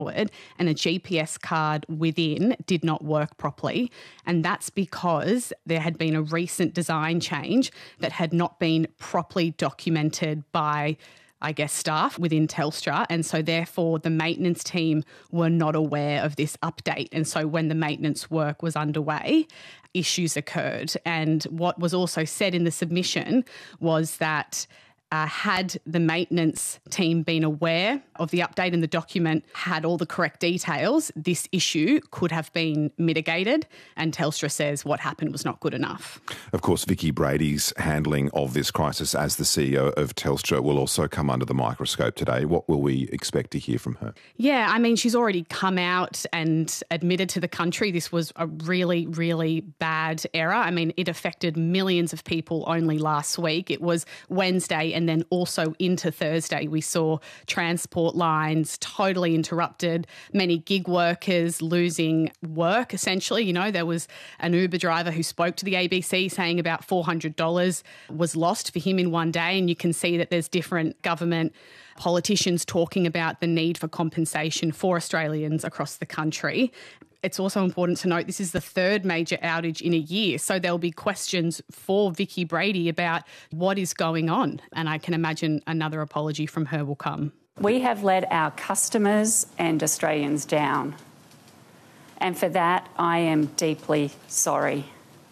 and a GPS card within did not work properly. And that's because there had been a recent design change that had not been properly documented by, I guess, staff within Telstra. And so therefore the maintenance team were not aware of this update. And so when the maintenance work was underway, issues occurred. And what was also said in the submission was that had the maintenance team been aware of the update and the document had all the correct details, this issue could have been mitigated. And Telstra says what happened was not good enough. Of course, Vicki Brady's handling of this crisis as the CEO of Telstra will also come under the microscope today. What will we expect to hear from her? Yeah, I mean, she's already come out and admitted to the country this was a really, really bad error. I mean, it affected millions of people only last week. It was Wednesday and then also into Thursday, we saw transport lines totally interrupted, many gig workers losing work, essentially. You know, there was an Uber driver who spoke to the ABC saying about $400 was lost for him in one day. And you can see that there's different government politicians talking about the need for compensation for Australians across the country. It's also important to note this is the third major outage in a year, so there'll be questions for Vicki Brady about what is going on, and I can imagine another apology from her will come. We have let our customers and Australians down, and for that I am deeply sorry.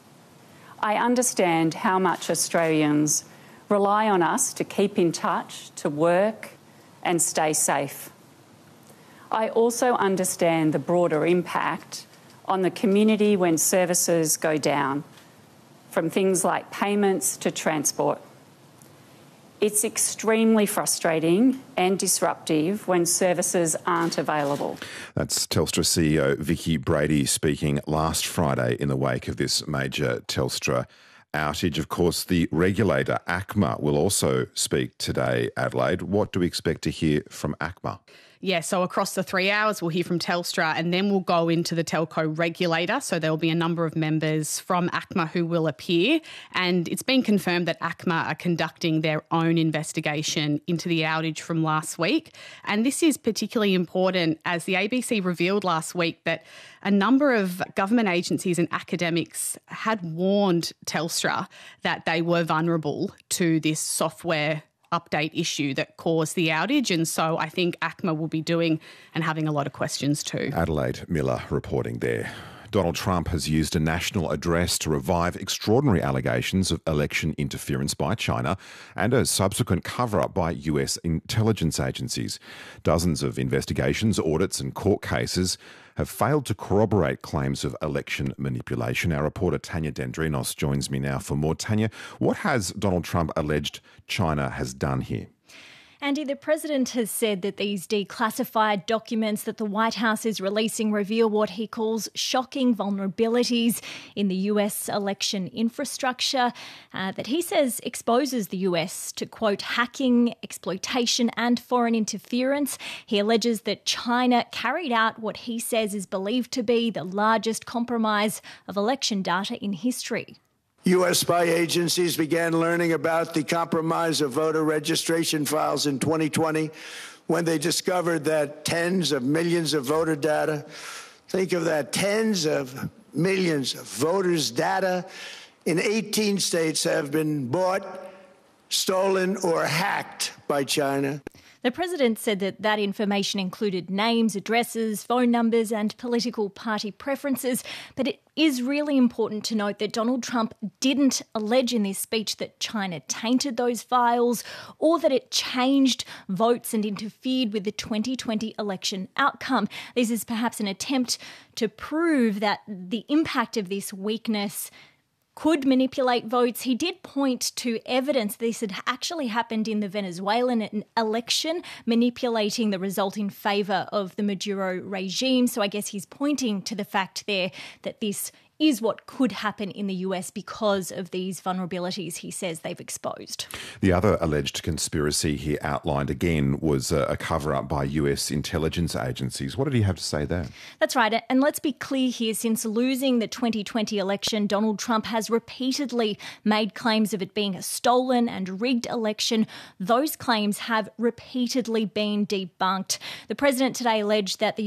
I understand how much Australians rely on us to keep in touch, to work and stay safe. I also understand the broader impact on the community when services go down, from things like payments to transport. It's extremely frustrating and disruptive when services aren't available. That's Telstra CEO Vicki Brady speaking last Friday in the wake of this major Telstra outage. Of course, the regulator, ACMA, will also speak today, Adelaide. What do we expect to hear from ACMA? Yeah, so across the 3 hours, we'll hear from Telstra and then we'll go into the telco regulator. So there will be a number of members from ACMA who will appear. And it's been confirmed that ACMA are conducting their own investigation into the outage from last week. And this is particularly important as the ABC revealed last week that a number of government agencies and academics had warned Telstra that they were vulnerable to this software update issue that caused the outage. And so I think ACMA will be doing and having a lot of questions too. Adelaide Miller reporting there. Donald Trump has used a national address to revive extraordinary allegations of election interference by China and a subsequent cover-up by US intelligence agencies. Dozens of investigations, audits and court cases have failed to corroborate claims of election manipulation. Our reporter Tanya Dendrinos joins me now for more. Tanya, what has Donald Trump alleged China has done here? Andy, the president has said that these declassified documents that the White House is releasing reveal what he calls shocking vulnerabilities in the US election infrastructure that he says exposes the US to, quote, hacking, exploitation and foreign interference. He alleges that China carried out what he says is believed to be the largest compromise of election data in history. U.S. spy agencies began learning about the compromise of voter registration files in 2020 when they discovered that tens of millions of voter data, think of that, tens of millions of voters' data in 18 states have been bought, stolen or hacked by China. The president said that that information included names, addresses, phone numbers and political party preferences. But it is really important to note that Donald Trump didn't allege in this speech that China tainted those files or that it changed votes and interfered with the 2020 election outcome. This is perhaps an attempt to prove that the impact of this weakness could manipulate votes. He did point to evidence this had actually happened in the Venezuelan election, manipulating the result in favour of the Maduro regime. So I guess he's pointing to the fact there that this is what could happen in the US because of these vulnerabilities he says they've exposed. The other alleged conspiracy he outlined again was a cover-up by US intelligence agencies. What did he have to say there? That's right. And let's be clear here, since losing the 2020 election, Donald Trump has repeatedly made claims of it being a stolen and rigged election. Those claims have repeatedly been debunked. The president today alleged that the